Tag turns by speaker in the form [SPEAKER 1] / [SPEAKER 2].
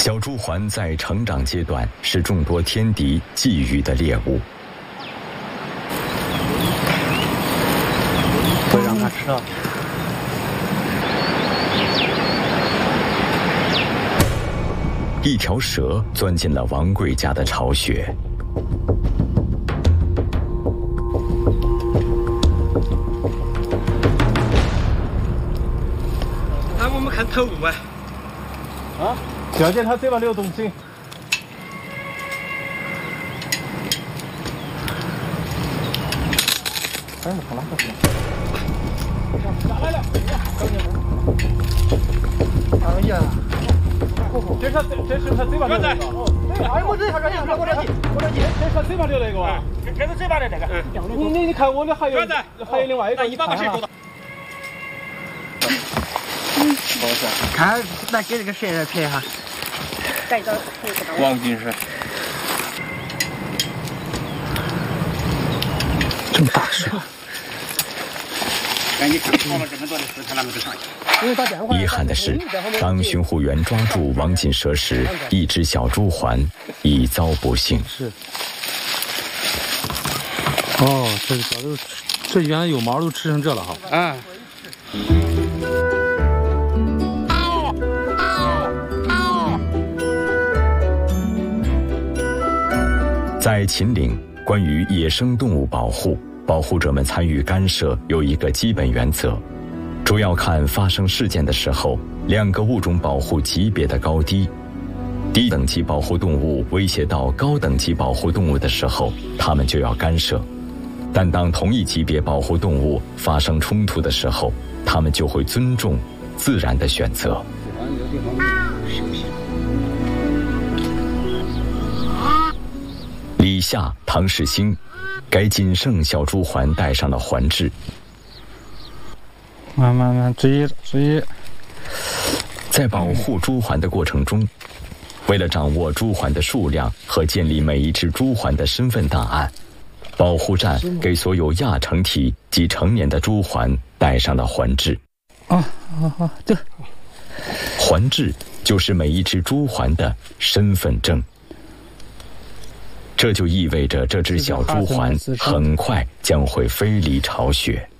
[SPEAKER 1] 小朱鹮在成长阶段是众多天敌觊觎的猎物。
[SPEAKER 2] 会让它吃到。
[SPEAKER 1] 一条蛇钻进了王贵家的巢穴。
[SPEAKER 3] 那我们看头部啊。
[SPEAKER 2] 啊，小姐，它嘴巴里有东西。哎，好了，下来了，哎呀，这是它嘴巴里那个。哎，我这下这样，我这这是嘴巴里那个啊。这是嘴巴里那个。你看我的还有另外一个，
[SPEAKER 3] 你把谁捉到？
[SPEAKER 4] 看，来给这个谁来拍一下？
[SPEAKER 2] 王金水。
[SPEAKER 4] 这么大蛇！
[SPEAKER 3] 哎，你看跑了这么多的事，他哪能上去？
[SPEAKER 1] 遗憾的是，当巡护员抓住王锦蛇时，一只小朱鹮已遭不幸。
[SPEAKER 5] 是。哦，这早都，这原来有毛都吃成这了哈。
[SPEAKER 3] 啊。
[SPEAKER 1] 在秦岭，关于野生动物保护，保护者们参与干涉有一个基本原则，主要看发生事件的时候两个物种保护级别的高低。低等级保护动物威胁到高等级保护动物的时候，他们就要干涉。但当同一级别保护动物发生冲突的时候，他们就会尊重自然的选择。李夏、唐世兴给仅剩小朱鹮戴上了环制。
[SPEAKER 5] 慢，注意。
[SPEAKER 1] 在保护朱鹮的过程中，为了掌握朱鹮的数量和建立每一只朱鹮的身份档案，保护站给所有亚成体及成年的朱鹮戴上了环制。
[SPEAKER 5] 对，
[SPEAKER 1] 环制就是每一只朱鹮的身份证。这就意味着这只小朱鹮很快将会飞离巢穴。